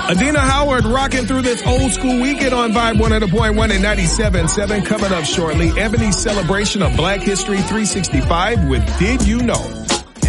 Adina Howard rocking through this old school weekend on Vibe 100.1 and 97.7. Coming up shortly, Ebony's celebration of Black History 365 with Did You Know?